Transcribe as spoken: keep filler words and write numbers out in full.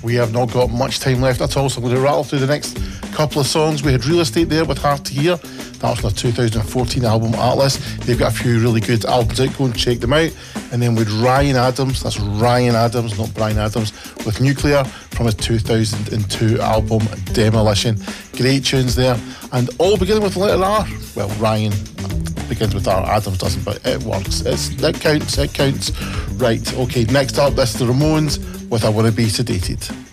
We have not got much time left at all, so I'm going to rattle through the next couple of songs. We had Real Estate there with Hard to Hear. That was their two thousand fourteen album Atlas. They've got a few really good albums out. Go and check them out. And then with Ryan Adams, that's Ryan Adams, not Brian Adams, with Nuclear from his two thousand two album Demolition. Great tunes there. And all beginning with the letter R. Well, Ryan begins with R, Adams doesn't, but it works. It's, it counts, it counts. Right, okay, next up, this is the Ramones with I Wanna Be Sedated.